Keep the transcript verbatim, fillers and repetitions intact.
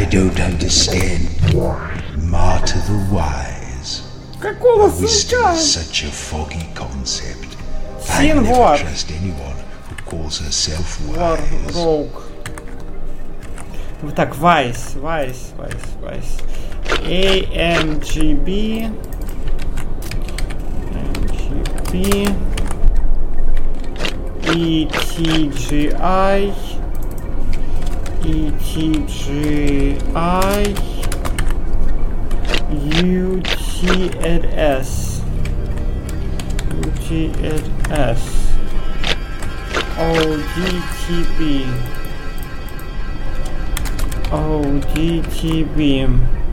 I don't understand. Martyr the wise. Какого Wisdom сука? is such a foggy concept. I never Сингвар. trust anyone who calls herself War wise. Rogue. Вот так, Vice, Vice, Vice, Vice. A M G B. M G B. E T G I. E T G I. U T S. U T S. O D T B. O D T B.